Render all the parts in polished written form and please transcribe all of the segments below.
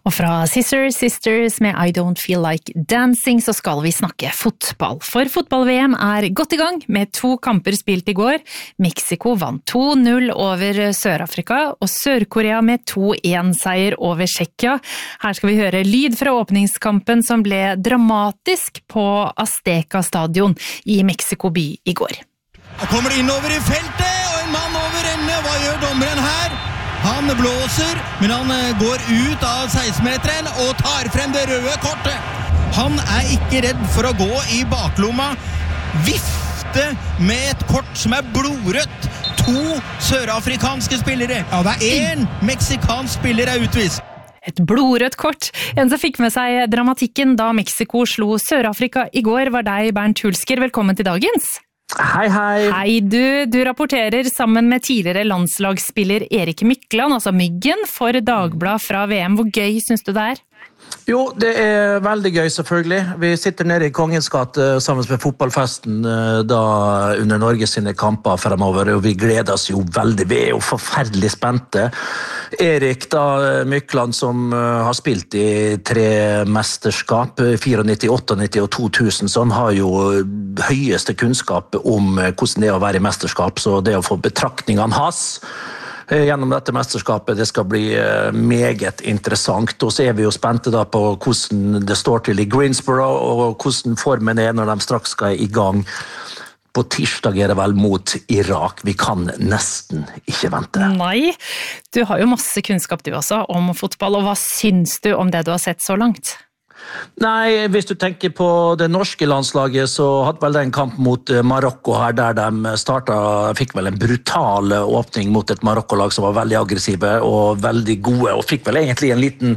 Og fra Sisters med I Don't Feel Like Dancing så skal vi snakke fotball. For fotball-VM godt I gang med 2 kamper spilt I går. Mexico vant 2-0 over Sør-Afrika og Sør-Korea med 2-1-seier over Tsjekkia. Her skal vi høre lyd fra åpningskampen som ble dramatisk på Azteca Stadion I Mexico by I går. Og kommer innover I feltet, og en mann over ende. Hva gjør dommeren her? Han blåser, men han går ut av 16-meteren og tar frem det røde kortet. Han ikke redd for å gå I baklomma, vifte med et kort som blodrødt. 2 sørafrikanske spillere. Ja, en meksikansk spiller utvist. Et blodrødt kort. En som fikk med seg dramatikken da Mexico slo Sør-Afrika I går var deg, Bernt Hulsker. Velkommen til dagens. Hei, hei. Hei, du rapporterer sammen med tidligere landslagsspiller Erik Mykland, altså Myggen, for Dagblad fra VM. Hvor gøy synes du det Jo, det veldig gøy selvfølgelig. Vi sitter nede I Kongens gate sammen med fotballfesten da under Norges sine kamper fremover, og vi gleder oss jo veldig. Vi jo forferdelig spente. Erik da, Mykland, som har spilt I 3 mesterskap, 94, 98 og 2000, så han har jo høyeste kunnskap om hvordan det å være I mesterskap, så det å få betraktningene hans gjennom dette mesterskapet, det skal bli meget interessant, og så vi jo spente da på hvordan det står til I Greensboro, og hvordan formen når de straks skal I gang. På tirsdag det vel mot Irak. Vi kan nesten ikke vente. Nei, du har jo masse kunnskap du også om fotball, og hva syns du om det du har sett så langt? Nei, hvis du tenker på det norske landslaget, så hadde vel det en kamp mot Marokko her, der de fikk vel en brutal åpning mot et Marokko-lag som var veldig aggressive og veldig gode, og fikk vel egentlig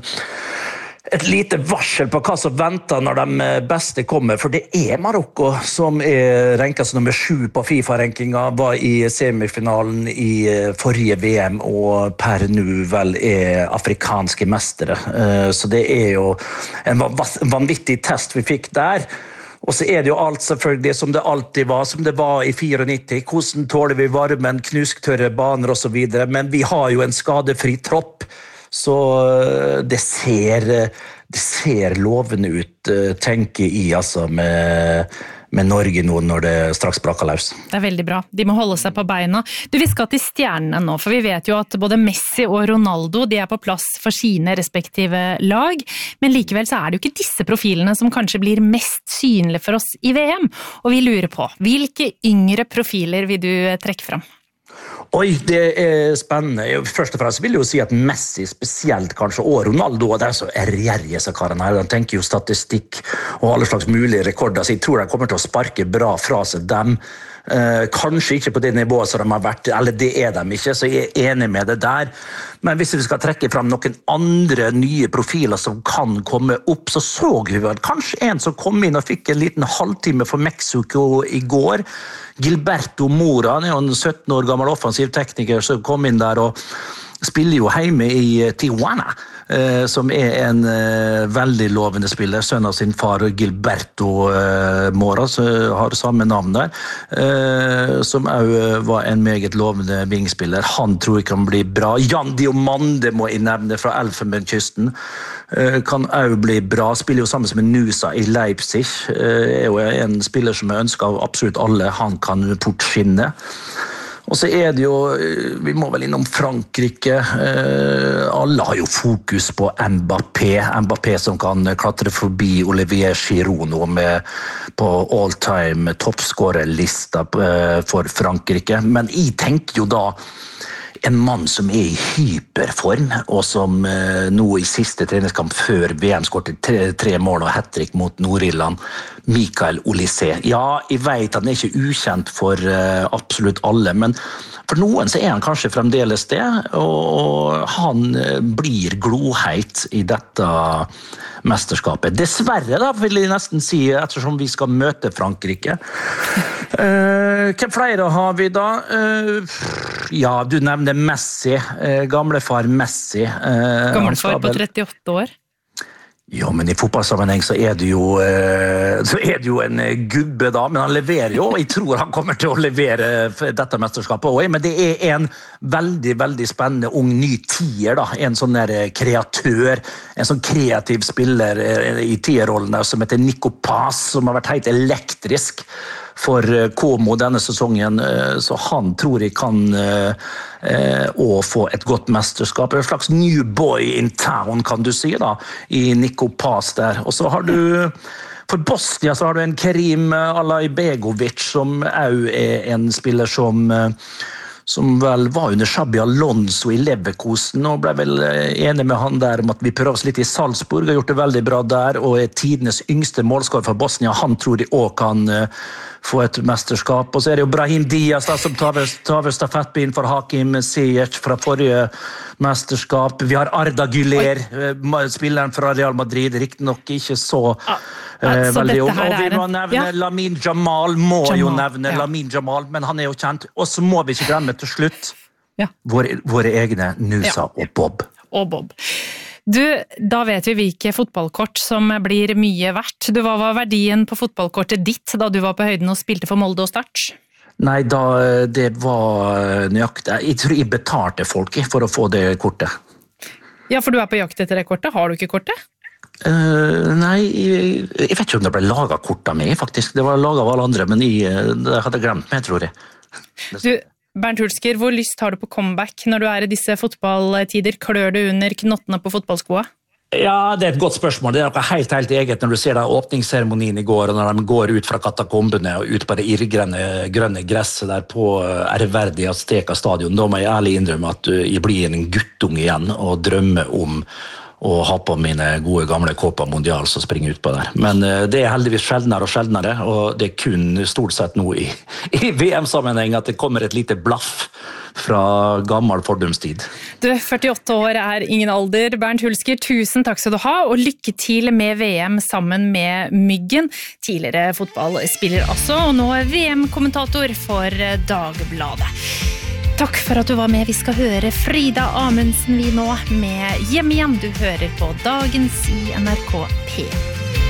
et lite varsel på hva som venter når de beste kommer, for det Marokko som ranket som nummer 7 på FIFA-rankinga, var I semifinalen I forrige VM, og per nå vel afrikanske mestere. Så det jo en vanvittig test vi fikk der. Og så det jo alt selvfølgelig som det alltid var, som det var I 94. Hvordan tåler vi varmen, knusktørre baner og så videre, men vi har jo en skadefri tropp, så det ser lovende ut, tenker jeg, altså, med Norge nå når det straks braker løs. Det veldig bra. De må holde seg på beina. Du, vi skal til stjernene nå, for vi vet jo at både Messi og Ronaldo, de på plass for sine respektive lag, men likevel så det jo ikke disse profilene som kanskje blir mest synlige for oss I VM, og vi lurer på, hvilke yngre profiler vil du trekke fram? Oi, det spennende. Først og fremst vil jeg jo si at Messi spesielt kanskje, og Ronaldo, det så gjerrige seg karen her. De tenker jo statistikk og alle slags mulige rekorder, så jeg tror de kommer til å sparke bra fra seg dem. Kanskje ikke på det nivået som de har vært, eller det de ikke, så jeg enig med det der. Men hvis vi skal trekke frem noen andre nye profiler som kan komme opp, så vi vel kanskje en som kom inn og fikk en liten halvtime for Mexico I går. Gilberto Mora, han jo en 17 år gammel offensiv tekniker som kom inn der og spiller jo hjemme I Tijuana, som en veldig lovende spiller, sønn av sin far Gilberto Mora, som har samme navn der, som også var en meget lovende vingspiller. Han tror jeg kan bli bra. Jan Diomande må jeg nevne fra Elfenbenskysten, kan også bli bra, spiller jo sammen med Nusa I Leipzig, jo en spiller som jeg ønsker av absolutt alle, han kan fort skinne. Og så det jo, vi må vel innom Frankrike, alle har jo fokus på Mbappé som kan klatre forbi Olivier Giroud nå på all-time toppskårerlista for Frankrike, men jeg tenker jo da en mann som I hyperform, og som nå I siste treningskamp før VM skåret 3 mål og hat-trick mot Nord-Irland, Mikael Olise. Ja, jeg vet han ikke ukjent for absolutt alle, men for noen så han kanskje fremdeles det, og han blir gloheit I dette mesterskapet. Dessverre da, vil jeg nesten si, ettersom vi skal møte Frankrike. Hvem flere har vi da? Ja, du nevner Messi, gamlefar Messi. Gamlefar på 38 år? Ja, men I fotballsammenheng så det jo en gubbe da, men han leverer jo, og jeg tror han kommer til å levere dette mesterskapet også, men det en veldig, veldig spennende ung ny tier da, en sånn der kreatør, en sånn kreativ spiller I tierrollen der, som heter Nico Paz, som har vært helt elektrisk for Como denne sesongen, så han tror jeg kan også få et godt mesterskap. En slags new boy in town, kan du si da, I Nico Paz der. Og så har du, for Bosnia så har du en Kerim Alaibegovic, som også en spiller som vel var under Xabi Alonso I Leverkusen, og ble vel enig med han der om at vi prøver oss litt I Salzburg, har gjort det veldig bra der, og tidenes yngste målskår for Bosnia, han tror de også kan få et mesterskap, og så det jo Brahim Diaz da, som tar stafettpinnen for Hakim Ziyech fra forrige mesterskap. Vi har Arda Güler, spilleren fra Real Madrid, riktig nok ikke så veldig ung. Og vi må nevne Lamine Jamal, jo nevne Lamine Jamal, men han jo kjent. Og så må vi ikke glemme til slutt våre egne Nusa og Bob. Og Bob. Du, da vet vi hvilke fotballkort som blir mye verdt. Hva var verdien på fotballkortet ditt da du var på høyden og spilte for Molde og Start? Nei, det var nøyaktig. Jeg tror jeg betalte folk for å få det kortet. Ja, for du på jakt etter det kortet. Har du ikke kortet? Nei, jeg vet ikke om det ble laget kort av meg, faktisk. Det var laget av alle andre, men det hadde glemt meg, tror jeg. Du, Bernt Hulsker, hvor lyst har du på comeback når du I disse fotballtider? Klør du under knottene på fotballskoa? Ja, det et godt spørsmål. Det noe helt eget når du ser den åpningsseremonien I går, og når de går ut fra katakombene og ut på det grønne gresset der på ærverdige Azteca stadion. Da må jeg ærlig innrømme at jeg blir en guttung igjen og drømmer om å ha på mine gode gamle Copa Mundial som springer ut på der. Men det heldigvis sjeldnere og sjeldnere, og det kun stort sett nå I VM-sammenheng at det kommer et lite blaff fra gammel fordumstid. Du, 48 år ingen alder. Bernt Hulsker, tusen takk skal du ha, og lykke til med VM sammen med Myggen. Tidligere fotballspiller altså, og nå VM-kommentator for Dagbladet. Takk for at du var med. Vi skal høre Frida Amundsen vi nå med Hjem igjen. Du hører på Dagens I NRK P.